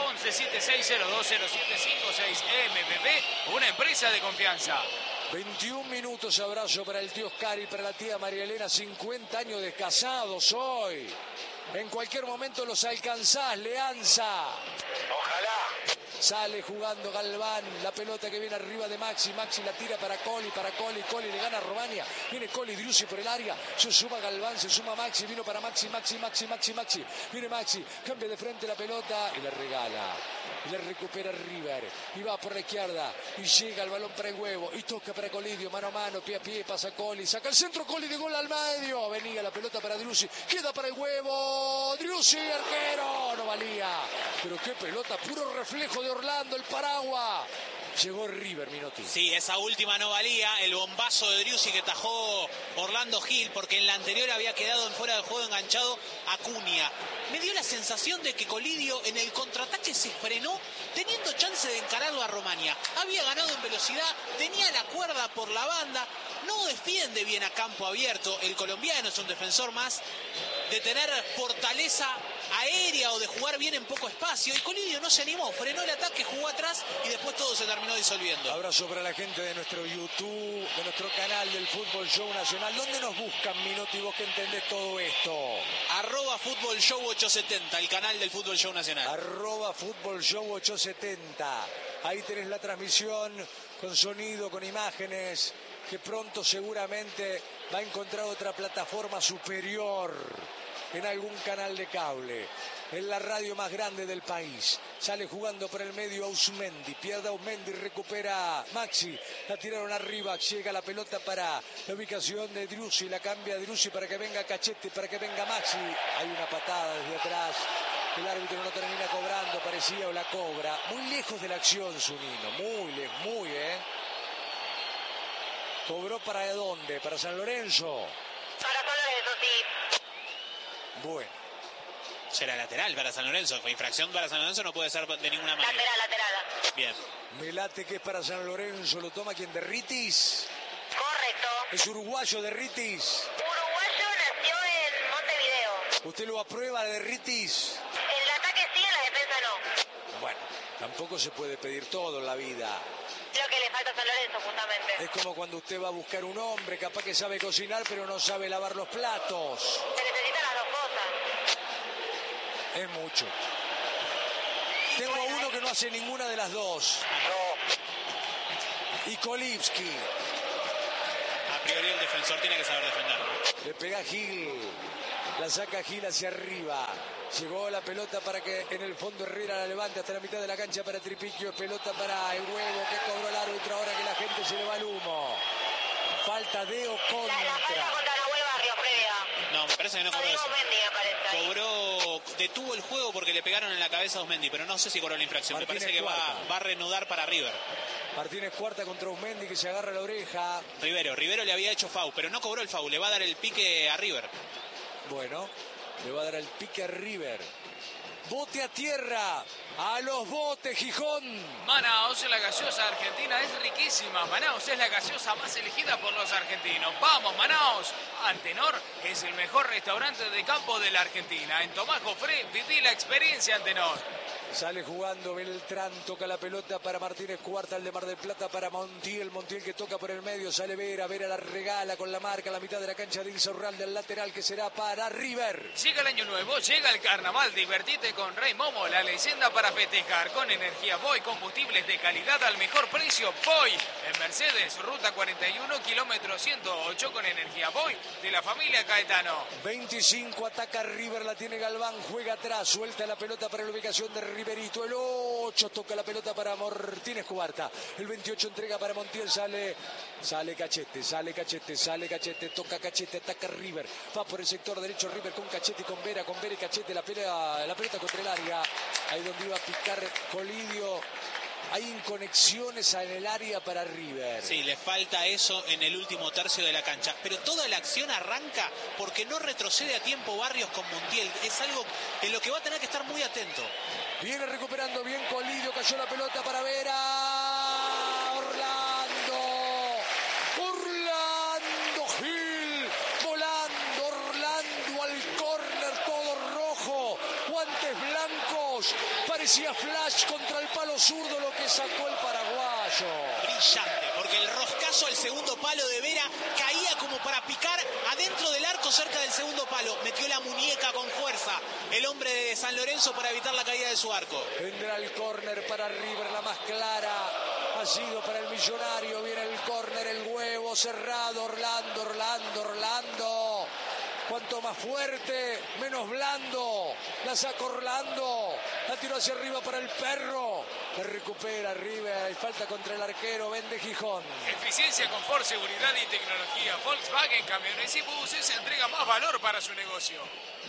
1176020756. MBB, una empresa de confianza. 21 minutos, abrazo para el tío Oscar y para la tía María Elena, 50 años de casados hoy. En cualquier momento los alcanzás, Leanza. Ojalá. Sale jugando Galván, la pelota que viene arriba de Maxi la tira para Coli le gana a Romania, viene Coli, Driussi por el área, se suma Galván, se suma Maxi, vino para Maxi, viene Maxi, cambia de frente la pelota y la regala, y la recupera River, y va por la izquierda, y llega el balón para el huevo, y toca para Colidio, mano a mano, pie a pie, pasa Coli, saca el centro, Coli de gol al medio, venía la pelota para Driussi, queda para el huevo, Driussi, arquero, no valía, pero qué pelota, puro reflejo de Orlando, el Paragua. Llegó River, Minotti. Sí, esa última no valía, el bombazo de Driussi que tajó Orlando Gil, porque en la anterior había quedado en fuera del juego enganchado Acuña. Me dio la sensación de que Colidio en el contraataque se frenó, teniendo chance de encararlo a Romania. Había ganado en velocidad, tenía la cuerda por la banda, no defiende bien a campo abierto. El colombiano es un defensor más de tener fortaleza aérea o de jugar bien en poco espacio, y Colidio no se animó, frenó el ataque, jugó atrás y después todo se terminó disolviendo. Abrazo para la gente de nuestro YouTube, de nuestro canal del Fútbol Show Nacional. ¿Dónde nos buscan, Minotti, vos que entendés todo esto? @Fútbol Show 870, el canal del Fútbol Show Nacional. @Fútbol Show 870. Ahí tenés la transmisión con sonido, con imágenes, que pronto seguramente va a encontrar otra plataforma superior en algún canal de cable, en la radio más grande del país. Sale jugando por el medio Ausmendi, pierde Ausmendi, recupera Maxi, la tiraron arriba, llega la pelota para la ubicación de Driussi, la cambia Driussi para que venga Cachete, para que venga Maxi, hay una patada desde atrás, El árbitro no termina cobrando, parecía, o la cobra. Muy lejos de la acción, Zunino. Muy lejos, ¿Cobró para dónde? ¿Para San Lorenzo? Para San Lorenzo, sí. Bueno. Será lateral para San Lorenzo. Infracción para San Lorenzo no puede ser de ninguna manera. Lateral. Bien. Me late que es para San Lorenzo. ¿Lo toma quién? ¿Derritis? Correcto. ¿Es uruguayo Derritis? Uruguayo, nació en Montevideo. ¿Usted lo aprueba, Derritis? En el ataque sí, en la defensa no. Bueno, tampoco se puede pedir todo en la vida. Lo que le falta a San Lorenzo, justamente. Es como cuando usted va a buscar un hombre, capaz que sabe cocinar, pero no sabe lavar los platos. Se necesitan las dos cosas. Es mucho. Tengo a uno que no hace ninguna de las dos. Y Kolibski. A priori el defensor tiene que saber defender, ¿no? Le pega Gil. La saca Gil hacia arriba. Llegó la pelota para que en el fondo Herrera la levante hasta la mitad de la cancha para Tripiquio. Pelota para el Huevo que cobró el árbitro ahora que la gente se le va el humo. Falta de o contra. La falta contra Nahuel Barrios, previa. No, me parece que no cobró eso. Osmendi, me parece. Cobró, detuvo el juego porque le pegaron en la cabeza a Osmendi, pero no sé si cobró la infracción. Martínez me parece que va a reanudar para River. Martínez cuarta contra Osmendi que se agarra la oreja. Rivero le había hecho foul, pero no cobró el foul. Le va a dar el pique a River. Bueno, le va a dar el pique a River. Bote a tierra. A los botes, Gijón. Manaos, la gaseosa argentina es riquísima. Manaos es la gaseosa más elegida por los argentinos. ¡Vamos, Manaos! Antenor es el mejor restaurante de campo de la Argentina. En Tomás Jofré viví la experiencia Antenor. Sale jugando Beltrán, toca la pelota para Martínez Cuarta, el de Mar del Plata para Montiel que toca por el medio, sale Vera la regala con la marca a la mitad de la cancha de Insaurralde, del lateral que será para River. Llega el año nuevo, llega el carnaval, divertite con Rey Momo, la leyenda para festejar, con energía Voy, combustibles de calidad al mejor precio, Voy, en Mercedes, ruta 41, kilómetro 108 con energía Voy, de la familia Caetano. 25, ataca River, la tiene Galván, juega atrás, suelta la pelota para la ubicación de Riverito, el 8 toca la pelota para Martínez Cuarta, el 28 entrega para Montiel, sale Cachete, toca Cachete, ataca River, va por el sector derecho River con Cachete y con Vera y Cachete, la pelota contra el área, ahí donde iba a picar Colidio. Hay inconexiones en el área para River. Sí, le falta eso en el último tercio de la cancha. Pero toda la acción arranca porque no retrocede a tiempo Barrios con Montiel. Es algo en lo que va a tener que estar muy atento. Viene recuperando bien Colidio, cayó la pelota para Vera. Orlando Gil, volando Orlando al córner, todo rojo, guantes blancos, parecía flash contra el palo zurdo lo que sacó el paraguayo. Brillante, porque el roscazo al segundo palo de Vera caía como para picar adentro del arco cerca del segundo palo. Metió la muñeca con fuerza el hombre de San Lorenzo para evitar la caída de su arco. Vendrá el córner para River, la más clara ha sido para el Millonario. Viene el córner, el Huevo cerrado, Orlando. Cuanto más fuerte, menos blando. La saca Orlando. La tiró hacia arriba para el Perro. La recupera River. Hay falta contra el arquero. Vende Gijón. Eficiencia, confort, seguridad y tecnología. Volkswagen Camiones y Buses entrega más valor para su negocio.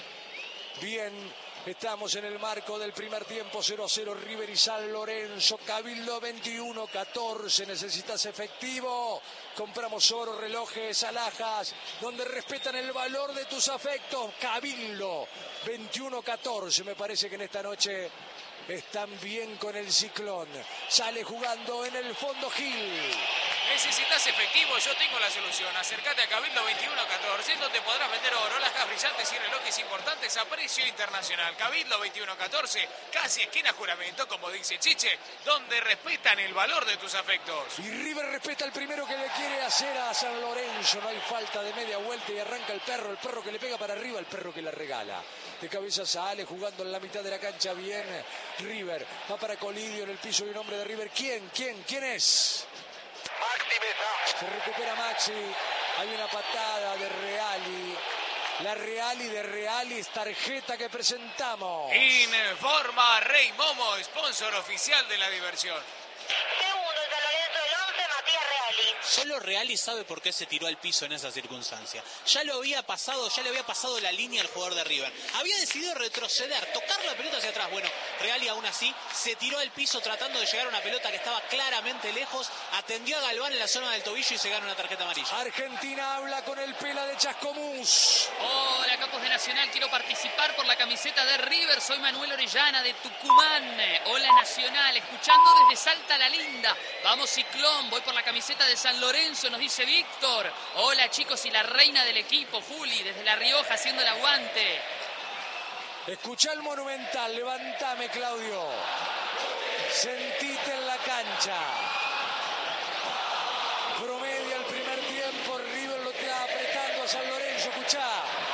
Bien, estamos en el marco del primer tiempo. 0-0 River y San Lorenzo. Cabildo 21-14. Necesitas efectivo. Compramos oro, relojes, alhajas, donde respetan el valor de tus afectos. Cabildo 21-14. Me parece que en esta noche están bien con el Ciclón. Sale jugando en el fondo Gil. ¿Necesitas efectivo? Yo tengo la solución. Acércate a Cabildo 2114, donde podrás vender oro, alhajas brillantes y relojes importantes a precio internacional. Cabildo 2114, casi esquina Juramento, como dice Chiche, donde respetan el valor de tus afectos. Y River respeta el primero que le quiere hacer a San Lorenzo. No hay falta de media vuelta y arranca el Perro que le pega para arriba, el Perro que la regala. De cabeza sale jugando en la mitad de la cancha bien River. Va para Colidio en el piso de un hombre de River. ¿Quién es? Maxi Mesa. Se recupera Maxi. Hay una patada de Reali. La Reali de Reali es tarjeta que presentamos. Informa Rey Momo, sponsor oficial de la diversión. Segundo en San Lorenzo del 11, Matías Reali. Solo Reali sabe por qué se tiró al piso en esa circunstancia. Ya le había pasado la línea al jugador de River. Había decidido retroceder, tocar la pelota hacia atrás. Bueno, Reali aún así se tiró al piso tratando de llegar a una pelota que estaba claramente lejos. Atendió a Galván en la zona del tobillo y se gana una tarjeta amarilla. Argentina habla con el Pela de Chascomús. Hola, capos de Nacional. Quiero participar por la camiseta de River. Soy Manuel Orellana de Tucumán. Hola, Nacional. Escuchando desde Salta la Linda. Vamos, Ciclón. Voy por la camiseta de San Lorenzo, nos dice Víctor. Hola, chicos, y la reina del equipo, Juli, desde La Rioja, haciendo el aguante. Escuchá el Monumental. Levantame, Claudio. Sentite en la cancha. Promedia el primer tiempo. River lo está apretando a San Lorenzo. Escuchá.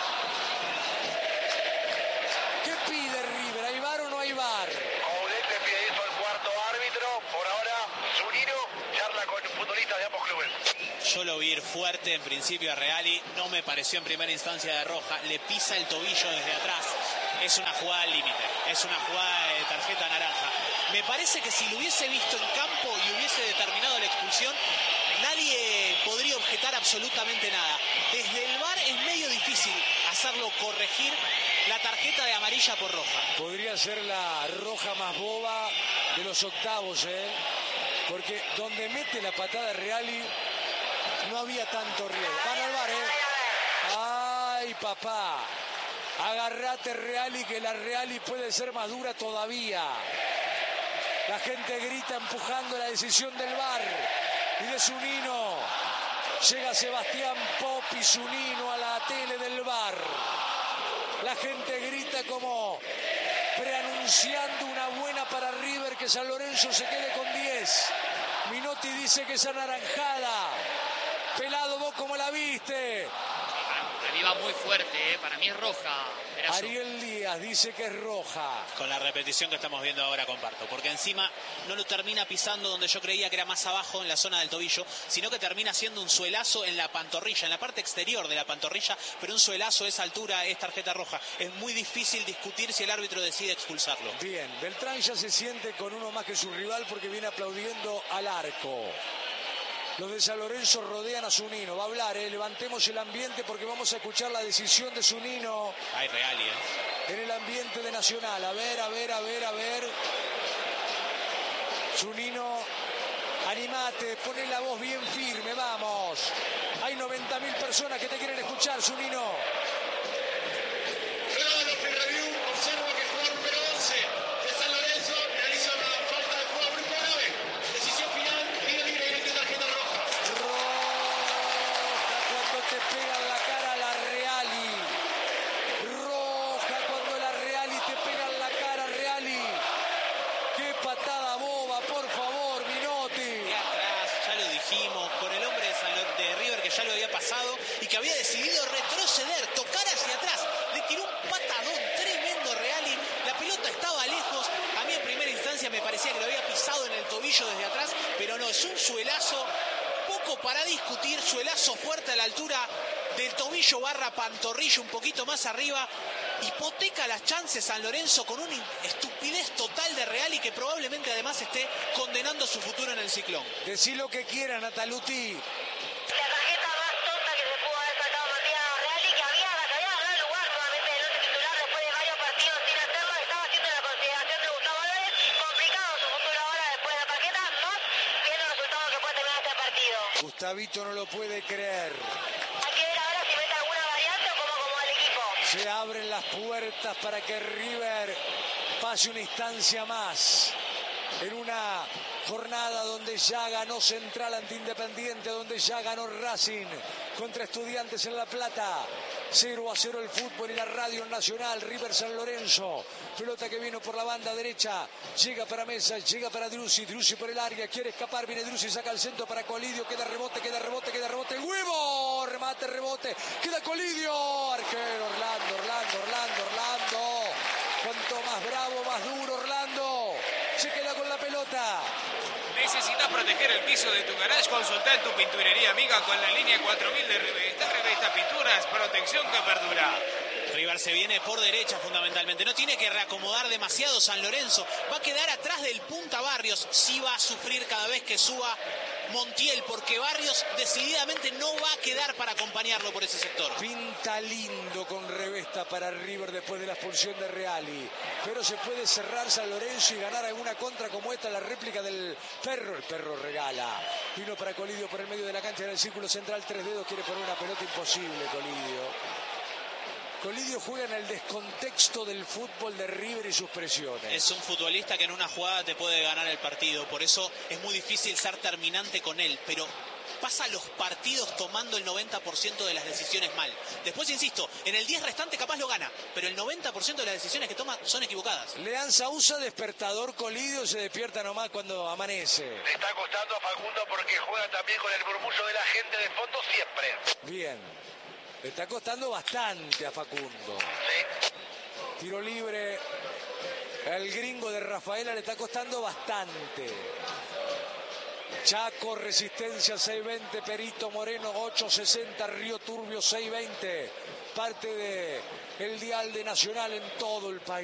¿Qué pide River? ¿Hay VAR o no hay VAR? Coudet le pide eso al cuarto árbitro. Por ahora, Zunino charla con futbolistas de ambos clubes. Yo lo vi ir fuerte en principio a Reali. No me pareció en primera instancia de roja. Le pisa el tobillo desde atrás. Es una jugada límite. Es una jugada de tarjeta naranja. Me parece que si lo hubiese visto en campo y hubiese determinado la expulsión, nadie podría objetar absolutamente nada. Desde el VAR es medio difícil hacerlo corregir la tarjeta de amarilla por roja. Podría ser la roja más boba de los octavos, porque donde mete la patada de Reali no había tanto riesgo. Van al VAR, ¡Ay, papá! Agarrate, Reali, que la Reali puede ser más dura todavía. La gente grita empujando la decisión del VAR y de Zunino. Llega Sebastián Pop y Zunino a la tele del VAR. La gente grita como preanunciando una buena para River, que San Lorenzo se quede con 10. Minotti dice que es anaranjada. Pelado, ¿vos cómo la viste? Para mí va muy fuerte, para mí es roja. Perazo. Ariel Díaz dice que es roja. Con la repetición que estamos viendo ahora comparto, porque encima no lo termina pisando donde yo creía que era más abajo en la zona del tobillo, sino que termina haciendo un suelazo en la pantorrilla, en la parte exterior de la pantorrilla, pero un suelazo a esa altura es tarjeta roja. Es muy difícil discutir si el árbitro decide expulsarlo. Bien, Beltrán ya se siente con uno más que su rival porque viene aplaudiendo al arco. Los de San Lorenzo rodean a Zunino. Va a hablar, levantemos el ambiente porque vamos a escuchar la decisión de Zunino. Hay Reali, en el ambiente de Nacional. A ver. Zunino, animate, poné la voz bien firme, vamos. Hay 90.000 personas que te quieren escuchar, Zunino. Observo que jugador número 11 de San Lorenzo realiza una falta de juego muy grave. Decisión final, tiro libre directo y tarjeta roja. Roja cuando te pega en la cara la Reali. Roja cuando la Reali te pega en la cara, Reali. Qué patada boba, por favor, Minotti. Y atrás, ya lo dijimos, con el hombre de River que ya lo había pasado y que había decidido retroceder, tocar hacia atrás. Le tiró un patadón tremendo Reali. La pelota estaba lejos. A mí en primera instancia me parecía que lo había pisado en el tobillo desde atrás, pero no, es un suelazo, poco para discutir, suelazo fuerte a la altura del tobillo barra pantorrillo, un poquito más arriba. Hipoteca las chances San Lorenzo con una estupidez total de Reali que probablemente además esté condenando su futuro en el Ciclón. Decí lo que quieras, Nataluti. La tarjeta más tonta que se pudo haber sacado Matías Reali, que había ganado el lugar nuevamente del 11 titular después de varios partidos sin hacerlo. Estaba haciendo la consideración de Gustavo Álvarez. Complicado su futuro ahora después de la tarjeta, más viendo el resultado que puede terminar este partido. Gustavito no lo puede creer. Hay que ver ahora si mete alguna variante o cómo acomoda el equipo. Se abren las puertas para que River pase una instancia más. En una jornada donde ya ganó Central ante Independiente, donde ya ganó Racing contra Estudiantes en La Plata. 0-0 el fútbol y la radio nacional. River San Lorenzo. Pelota que vino por la banda derecha. Llega para Mesa, llega para Drussi. Drussi por el área, quiere escapar. Viene Drussi, saca el centro para Colidio. Queda rebote. ¡El huevo! Remate, rebote. Queda Colidio. Arquero Orlando. Cuanto más bravo, más duro Orlando. Se queda con la pelota. ¿Necesitas proteger el piso de tu garage? Consulta en tu pinturería amiga con la línea 4000 de Revista. Revista Pinturas, protección que perdura. River se viene por derecha fundamentalmente. No tiene que reacomodar demasiado San Lorenzo. Va a quedar atrás del punta Barrios. Sí va a sufrir cada vez que suba Montiel, porque Barrios decididamente no va a quedar para acompañarlo por ese sector. Pinta lindo con Revesta para River después de la expulsión de Reali, pero se puede cerrar San Lorenzo y ganar alguna contra como esta, la réplica del Perro. El Perro regala, vino para Colidio por el medio de la cancha en el círculo central, 3 dedos, quiere poner una pelota, imposible Colidio juega en el descontexto del fútbol de River y sus presiones. Es un futbolista que en una jugada te puede ganar el partido, por eso es muy difícil ser terminante con él, pero pasa los partidos tomando el 90% de las decisiones mal. Después, insisto, en el 10 restante capaz lo gana, pero el 90% de las decisiones que toma son equivocadas. Leanza usa despertador Colidio, se despierta nomás cuando amanece. Le está costando a Facundo porque juega también con el murmullo de la gente de fondo siempre. Bien. Le está costando bastante a Facundo. Sí. Tiro libre. El gringo de Rafaela le está costando bastante. Chaco, Resistencia 620, Perito Moreno 860, Río Turbio 620. Parte de el dial de Nacional en todo el país.